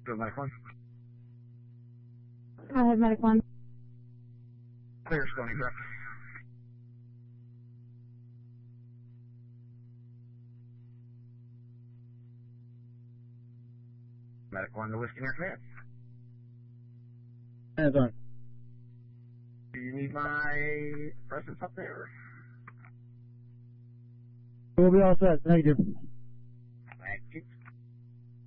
Do Medic 1. I have Medic 1. Clear, Stony Brook. Medic 1 to Whiskey near command. Hands on. Do you need my presence up there? We'll be all set. Thank you.